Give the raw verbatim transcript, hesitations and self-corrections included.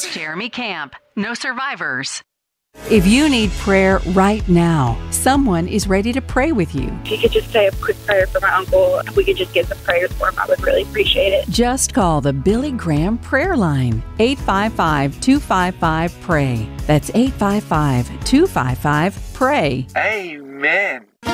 Jeremy Camp. No survivors. If you need prayer right now, someone is ready to pray with you. If you could just say a quick prayer for my uncle, if we could just get some prayers for him, I would really appreciate it. Just call the Billy Graham Prayer Line, eight five five, two five five, P R A Y. That's eight five five, two five five, P R A Y. Amen.